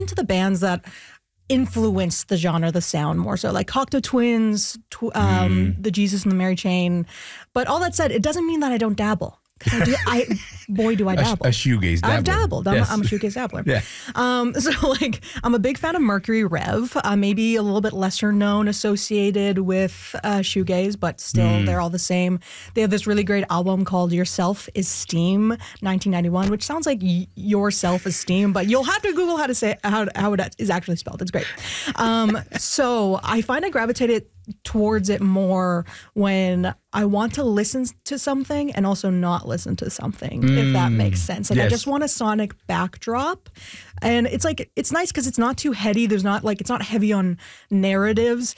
into the bands that influenced the genre, the sound more so, like Cocteau Twins, the Jesus and the Mary Chain. But all that said, it doesn't mean that I don't dabble. Boy, do I dabble. A shoegaze dabbler. I've dabbled. I'm a shoegaze dabbler. Yeah. So like, I'm a big fan of Mercury Rev. Maybe a little bit lesser known, associated with shoegaze, but still they're all the same. They have this really great album called Your Self-Esteem, 1991, which sounds like your self-esteem, but you'll have to Google how to say how it is actually spelled. It's great. So I find I gravitated towards it more when I want to listen to something and also not listen to something, if that makes sense. Like, I just want a sonic backdrop. And it's like, it's nice because it's not too heady. There's not like, it's not heavy on narratives.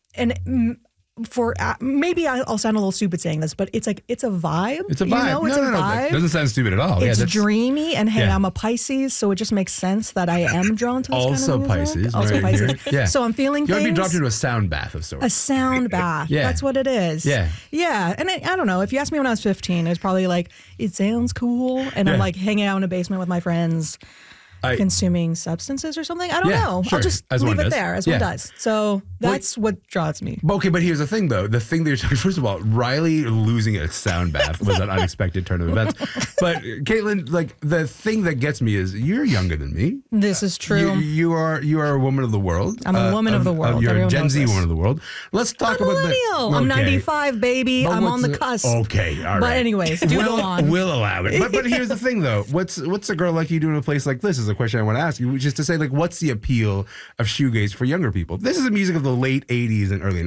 And for maybe I'll sound a little stupid saying this, but it's like, it's a vibe. It's a vibe. You know? It's a vibe. It doesn't sound stupid at all. It's dreamy, and hey, I'm a Pisces, so it just makes sense that I am drawn to this also kind of music. Pisces. Also right Pisces. Yeah. So I'm feeling You want to be things. dropped into a sound bath of sorts. A sound bath. Yeah. That's what it is. Yeah. Yeah. And I don't know. If you asked me when I was 15, it was probably like, it sounds cool. And I'm like hanging out in a basement with my friends, consuming substances or something. I don't know. Sure. I'll just As leave one it does. there, as one does. So that's what draws me. Okay, but here's the thing, though. The thing that you're talking, first of all, Riley losing a sound bath was an unexpected turn of events. But Caitlin, like, the thing that gets me is you're younger than me. This is true. You are a woman of the world. I'm a woman of the world. You're a Everyone Gen knows Z this. woman of the world. Let's talk I'm a about millennial. I'm 95, baby. But I'm on what's the cusp. Okay, all right. But anyways, go on. We'll allow it. But here's the thing, though. What's a girl like you do in a place like this is a question I want to ask you, which is to say, like, what's the appeal of shoegaze for younger people? This is the music of the late 80s and early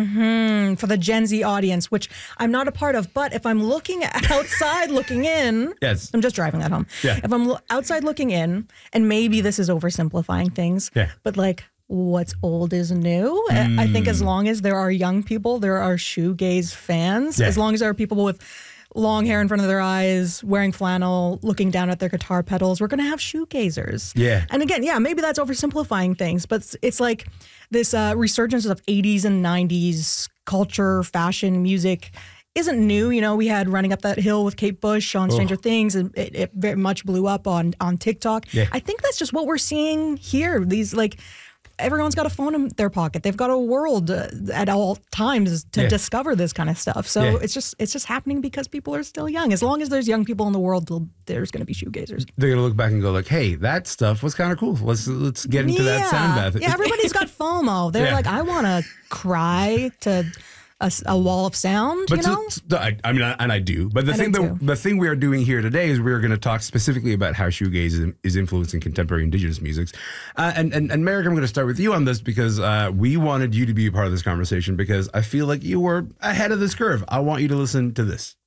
90s. For the Gen Z audience, which I'm not a part of, but if I'm looking outside looking in, Yes. I'm just driving that home. Yeah. If I'm outside looking in, and maybe this is oversimplifying things, but like, what's old is new. I think as long as there are young people, there are shoegaze fans. As long as there are people with long hair in front of their eyes, wearing flannel, looking down at their guitar pedals, we're going to have shoegazers. Yeah. And again, maybe that's oversimplifying things, but it's like this resurgence of 80s and 90s culture, fashion, music isn't new. You know, we had Running Up That Hill with Kate Bush on Stranger Things, and it very much blew up on TikTok. Yeah. I think that's just what we're seeing here. These, like, everyone's got a phone in their pocket. They've got a world at all times to discover this kind of stuff. So it's just happening because people are still young. As long as there's young people in the world, there's going to be shoegazers. They're gonna look back and go like, "Hey, that stuff was kind of cool. Let's get into that sound bath." Yeah, everybody's got FOMO. They're like, I want to cry to a wall of sound, But you know? I mean, and I do. But the thing we are doing here today is we're going to talk specifically about how shoegaze is influencing contemporary indigenous musics. And Merrick, I'm going to start with you on this because we wanted you to be a part of this conversation because I feel like you were ahead of this curve. I want you to listen to this.